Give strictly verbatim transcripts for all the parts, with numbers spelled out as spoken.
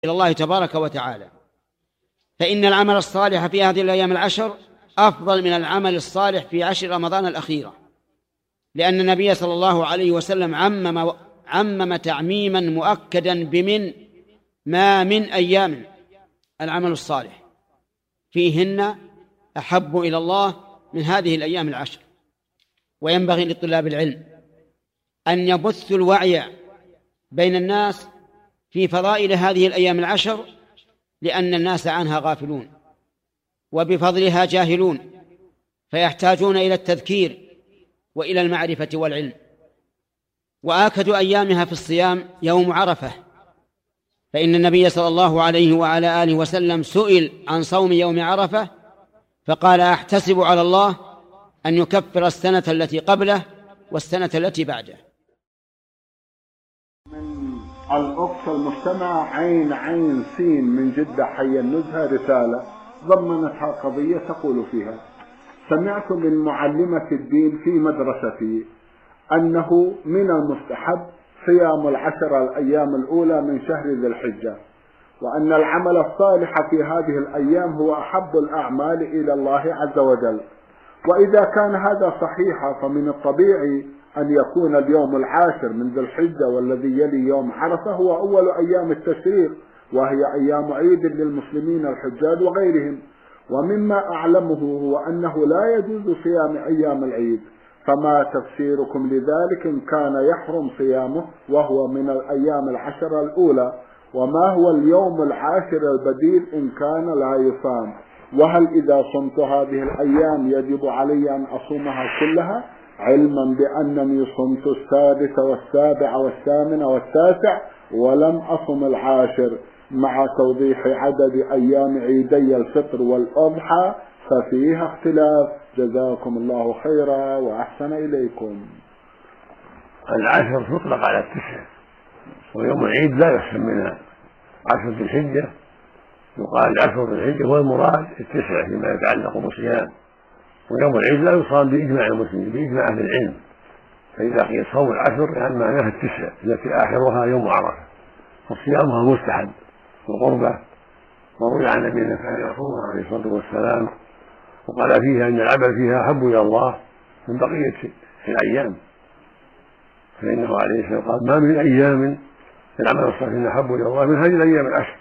إلى الله تبارك وتعالى، فإن العمل الصالح في هذه الأيام العشر أفضل من العمل الصالح في عشر رمضان الأخيرة، لأن النبي صلى الله عليه وسلم عمم, عمم تعميما مؤكدا بمن ما من أيام العمل الصالح فيهن أحب إلى الله من هذه الأيام العشر. وينبغي لطلاب العلم أن يبثوا الوعي بين الناس في فضائل هذه الأيام العشر، لأن الناس عنها غافلون وبفضلها جاهلون، فيحتاجون إلى التذكير وإلى المعرفة والعلم. وآكد أيامها في الصيام يوم عرفة، فإن النبي صلى الله عليه وعلى آله وسلم سئل عن صوم يوم عرفة فقال: أحتسب على الله أن يكفر السنة التي قبله والسنة التي بعده. من الأقصى المجتمع عين عين سين من جدة حي النزهة رسالة ضمنتها قضية تقول فيها: سمعت من معلمة الدين في مدرستي أنه من المستحب صيام العشر الأيام الأولى من شهر ذي الحجة، وأن العمل الصالح في هذه الأيام هو أحب الأعمال إلى الله عز وجل. وإذا كان هذا صحيحا فمن الطبيعي أن يكون اليوم العاشر من ذي الحجة والذي يلي يوم عرفة هو أول أيام التشريق، وهي أيام عيد للمسلمين الحجاج وغيرهم. ومما أعلمه هو أنه لا يجوز صيام أيام العيد، فما تفسيركم لذلك إن كان يحرم صيامه وهو من الأيام العشر الأولى؟ وما هو اليوم العاشر البديل إن كان لا يصام؟ وهل إذا صمت هذه الأيام يجب علي أن أصومها كلها، علما بأنني صمت السادس والسابع والثامن والتاسع ولم أصم العاشر، مع توضيح عدد أيام عيدي الفطر والأضحى ففيها اختلاف؟ جزاكم الله خيرا وأحسن إليكم. العشر تطلق على التسع، ويوم العيد لا يحسن منها عشر ذي الحجة، يقال عشر ذي الحجة والمراد التسع فيما يتعلق بالصيام، ويوم العيد لا يصام بإجماع المسلمين بإجماع أهل العلم، فإذا قيل صوم العشر يعني معناها التسع التي آخرها يوم عرفة، وصيامها مستحب وقربة. وروي عن نبينا كان يصوم عليه الصلاة والسلام وقال فيها إن العمل فيها أحب إلى الله من بقية الأيام، فإنه عليه الصلاة والسلام قال: ما من أيام العمل الصالح أحب إلى الله من هذه الأيام العشر.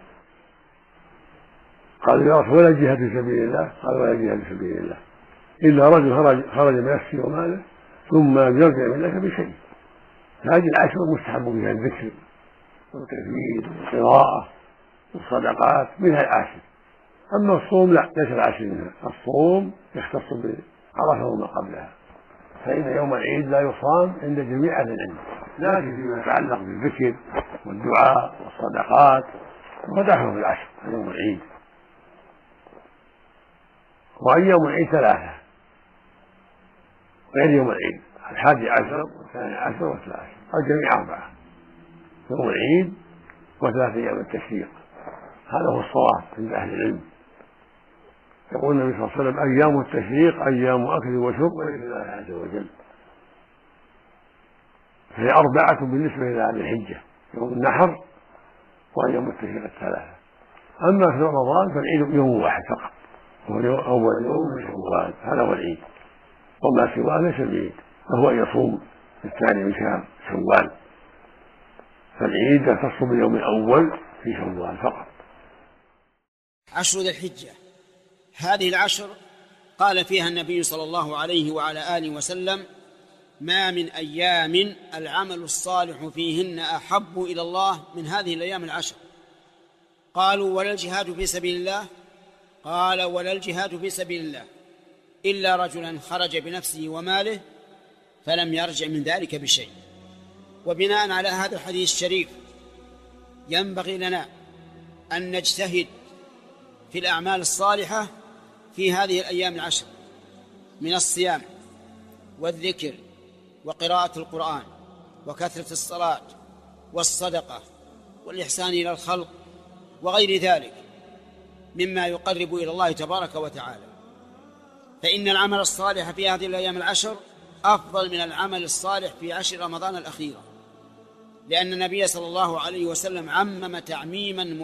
قال: يا رسول ولا الجهاد في سبيل الله؟ قال: ولا الجهاد في سبيل الله إلا رجل خرج, خرج بنفسه وماله ثم يرجع من ذلك بشيء. هذه العشر مستحب فيها الذكر والتكبير والقراءة والصدقات منها العاشر. أما الصوم لا، ليس العاشر منها، الصوم يختص بعرفة وما قبلها، فإن يوم العيد لا يصام عند جميع أهل العلم، لكن فيما يتعلق بالذكر والدعاء والصدقات ودخله في العشر يوم العيد. وأيام العيد ثلاثة غير يوم العيد: الحادي عشر والثاني عشر والثالث عشر، الجميع أربعة: يوم العيد وثلاث أيام التشريق. هذا هو الصواب عند أهل العلم. يقول النبي صلى الله عليه وسلم: أيام التشريق أيام أكل وشرب ولله الله عز وجل، فهي أربعة بالنسبة إلى أهل الحجة: يوم النحر وأيام التشريق الثلاثة. أما في رمضان فالعيد يوم واحد فقط، هو أول يوم من شوال، هذا هو العيد، وما سواه ليس العيد، فهو يصوم الثاني من شهر شوال، فالعيد يختص باليوم الأول في شوال فقط. عشر ذي الحجة هذه العشر قال فيها النبي صلى الله عليه وعلى آله وسلم: ما من أيام العمل الصالح فيهن أحب إلى الله من هذه الأيام العشر. قالوا: ولا الجهاد في سبيل الله؟ قال: ولا الجهاد في سبيل الله إلا رجلا خرج بنفسه وماله فلم يرجع من ذلك بشيء. وبناء على هذا الحديث الشريف ينبغي لنا أن نجتهد في الأعمال الصالحة في هذه الأيام العشر من الصيام والذكر وقراءة القرآن وكثرة الصلاة والصدقة والإحسان إلى الخلق وغير ذلك مما يقرب إلى الله تبارك وتعالى، فإن العمل الصالح في هذه الأيام العشر أفضل من العمل الصالح في عشر رمضان الأخيرة، لأن النبي صلى الله عليه وسلم عمم تعميما